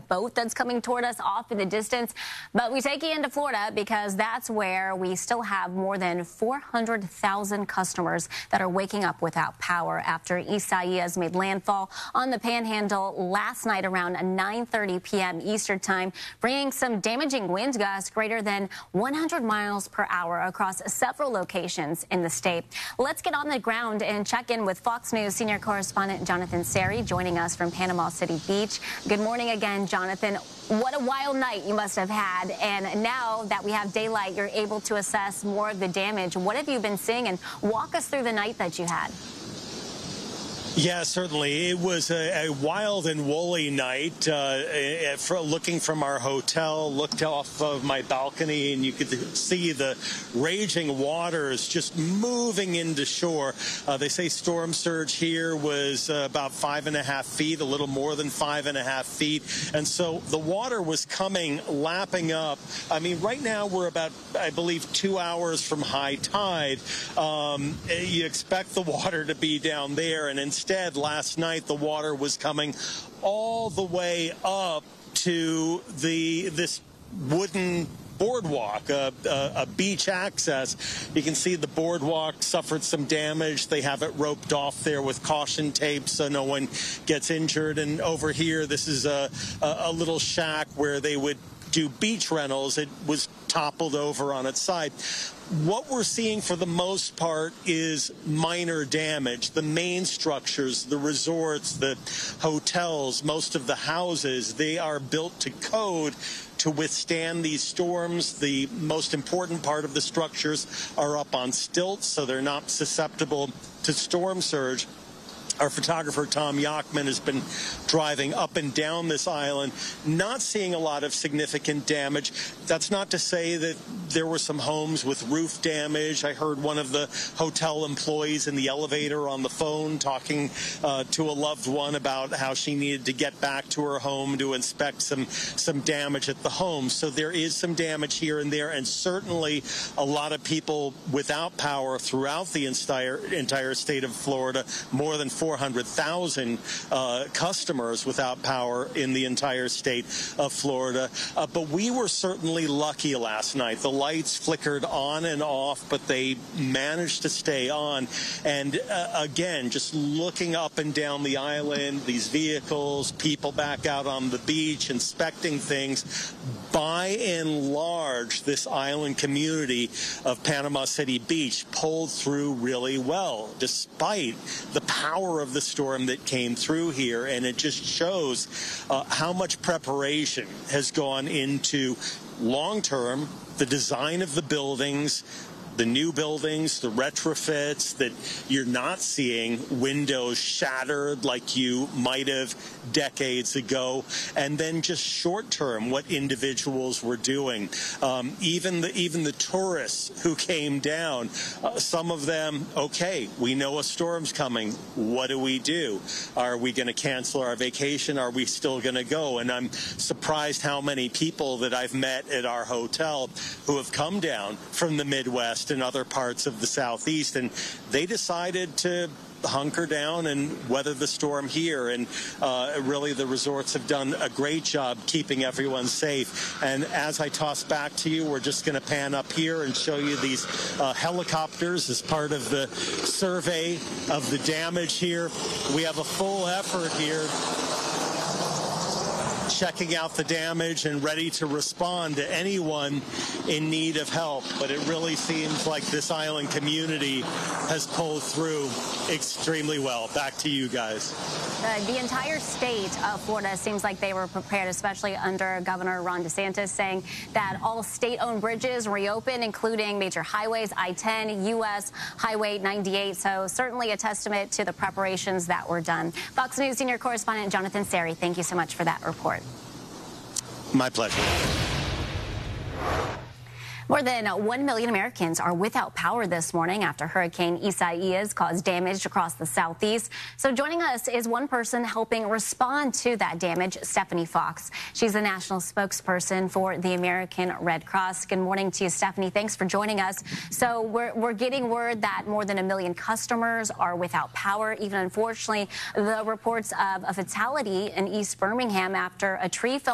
boat that's coming toward us off in the distance. But we take you into Florida because that's where we still have more than 400,000 customers that are waking up without power after Isaias made landfall on the Panhandle last night around 9:30 p.m. Eastern time, bringing some damaging wind gusts greater than 100 miles per hour across several locations in the state. Let's get on the ground and check in with Fox News senior correspondent Jonathan Serrie joining us from Panama City Beach. Good morning again, Jonathan. What a wild night you must have had. And now that we have daylight, you're able to assess more of the damage. What have you been seeing? And walk us through the night that you had. Yeah, certainly. It was a wild and woolly night. Looking from our hotel, looked off of my balcony, and you could see the raging waters just moving into shore. They say storm surge here was about 5.5 feet, a little more than 5.5 feet. And so the water was coming, lapping up. I mean, right now we're about, I believe, 2 hours from high tide. You expect the water to be down there, and instead, last night the water was coming all the way up to this wooden boardwalk, a beach access. You can see the boardwalk suffered some damage. They have it roped off there with caution tape so no one gets injured. And over here, this is a little shack where they would do beach rentals. It was toppled over on its side. What we're seeing for the most part is minor damage. The main structures, the resorts, the hotels, most of the houses, they are built to code to withstand these storms. The most important part of the structures are up on stilts, so they're not susceptible to storm surge. Our photographer, Tom Yachman, has been driving up and down this island, not seeing a lot of significant damage. That's not to say that there were some homes with roof damage. I heard one of the hotel employees in the elevator on the phone talking to a loved one about how she needed to get back to her home to inspect some damage at the home. So there is some damage here and there, and certainly a lot of people without power throughout the entire state of Florida, more than 400,000 customers without power in the entire state of Florida. But we were certainly lucky last night. The lights flickered on and off, but they managed to stay on. And again, just looking up and down the island, these vehicles, people back out on the beach, inspecting things. By and large, this island community of Panama City Beach pulled through really well, despite the power of the storm that came through here. And it just shows how much preparation has gone into long-term, the design of the buildings, the new buildings, the retrofits, that you're not seeing windows shattered like you might have decades ago. And then just short term, what individuals were doing. Even the tourists who came down, some of them, okay, we know a storm's coming. What do? Are we going to cancel our vacation? Are we still going to go? And I'm surprised how many people that I've met at our hotel who have come down from the Midwest and other parts of the Southeast, and they decided to hunker down and weather the storm here. And really the resorts have done a great job keeping everyone safe. And as I toss back to you, we're just going to pan up here and show you these helicopters as part of the survey of the damage here. We have a full effort here checking out the damage and ready to respond to anyone in need of help. But it really seems like this island community has pulled through extremely well. Back to you guys. The entire state of Florida seems like they were prepared, especially under Governor Ron DeSantis, saying that all state-owned bridges reopened, including major highways, I-10, U.S. Highway 98. So certainly a testament to the preparations that were done. Fox News senior correspondent Jonathan Serrie, thank you so much for that report. My pleasure. More than 1 million Americans are without power this morning after Hurricane Isaias caused damage across the southeast. So joining us is one person helping respond to that damage, Stephanie Fox. She's the national spokesperson for the American Red Cross. Good morning to you, Stephanie. Thanks for joining us. So we're getting word that more than 1 million customers are without power. Even unfortunately, the reports of a fatality in East Birmingham after a tree fell